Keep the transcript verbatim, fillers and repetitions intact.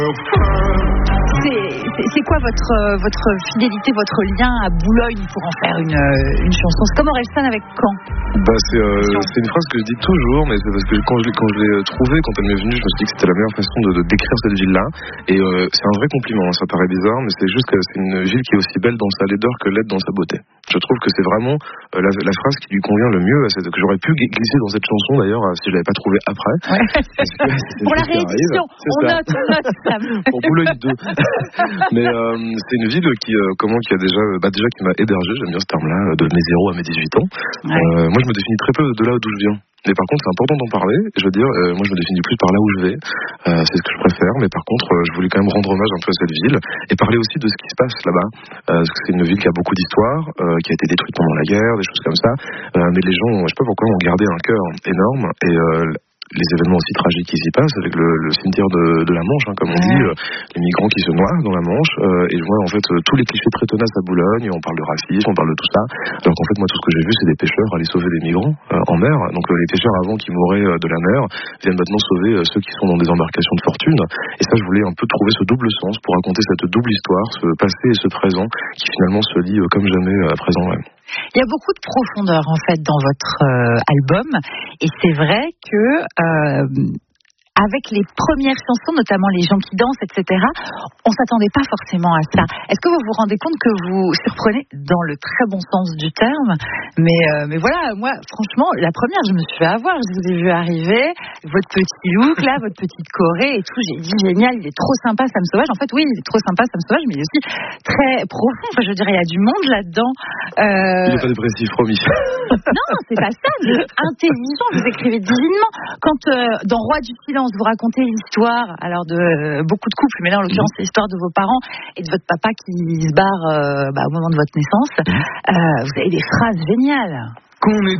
C'est, c'est, c'est quoi votre, votre fidélité, votre lien à Boulogne pour en faire une, une chanson? C'est comme Orelsan avec Caen. Bah c'est, euh, c'est une phrase que je dis toujours, mais c'est parce que quand je, l'ai, quand je l'ai trouvée, quand elle m'est venue, je me suis dit que c'était la meilleure façon de, de décrire cette ville-là. Et euh, c'est un vrai compliment, hein, ça paraît bizarre, mais c'est juste que c'est une ville qui est aussi belle dans sa laideur que laide dans sa beauté. Je trouve que c'est vraiment euh, la, la phrase qui lui convient le mieux, à cette, que j'aurais pu glisser dans cette chanson d'ailleurs, si je l'avais pas trouvée après. Ouais. Que, pour la réédition, on note, on note. Pour Boulogne deux. Mais euh, c'est une ville qui, euh, comment, qui a déjà, bah déjà qui m'a hébergé, j'aime bien ce terme-là, de mes zéro à mes dix-huit ans. Ouais. Euh, moi, je me définis très peu de là d'où je viens. Mais par contre, c'est important d'en parler. Je veux dire, euh, moi, je me définis plus par là où je vais. Euh, c'est ce que je préfère. Mais par contre, euh, je voulais quand même rendre hommage un peu à cette ville et parler aussi de ce qui se passe là-bas. Euh, parce que c'est une ville qui a beaucoup d'histoire, euh, qui a été détruite pendant la guerre, des choses comme ça. Euh, mais les gens, je sais pas pourquoi, ont gardé un cœur énorme et euh, les événements aussi tragiques qui s'y passent avec le, le cimetière de, de la Manche, hein, comme on dit, euh, les migrants qui se noient dans la Manche, euh, et je vois en fait euh, tous les clichés très tenaces à Boulogne, on parle de racisme, on parle de tout ça, alors qu'en fait moi tout ce que j'ai vu c'est des pêcheurs aller sauver des migrants euh, en mer, donc euh, les pêcheurs avant qui mouraient euh, de la mer viennent maintenant sauver euh, ceux qui sont dans des embarcations de fortune, et ça je voulais un peu trouver ce double sens pour raconter cette double histoire, ce passé et ce présent qui finalement se lie euh, comme jamais à présent. Ouais. Il y a beaucoup de profondeur en fait dans votre euh, album, et c'est vrai que euh, avec les premières chansons, notamment les gens qui dansent, et cetera, on s'attendait pas forcément à ça. Est-ce que vous vous rendez compte que vous surprenez dans le très bon sens du terme? Mais, euh, mais voilà, moi, franchement, la première, je me suis fait avoir. Je vous ai vu arriver, votre petit look, là, votre petite choré et tout. J'ai dit génial, il est trop sympa, Sam Sauvage. En fait, oui, il est trop sympa, Sam Sauvage, mais il est aussi très profond. Enfin, je veux dire, il y a du monde là-dedans. Euh... Il n'est pas dépressif, promis. Non, c'est pas ça. Vous êtes intelligent, vous écrivez divinement. Quand euh, dans Roi du silence, vous racontez l'histoire alors de euh, beaucoup de couples, mais là en l'occurrence c'est l'histoire de vos parents et de votre papa qui se barre euh, bah, au moment de votre naissance. Euh, vous avez des phrases géniales. Qu'on est